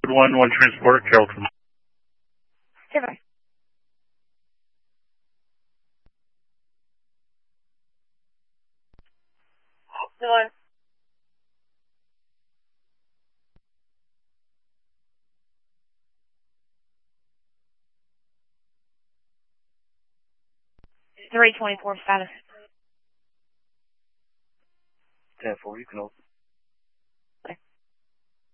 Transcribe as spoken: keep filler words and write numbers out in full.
One one transport, Carrollton. Goodbye. One. Three twenty four status. ten four, you can open.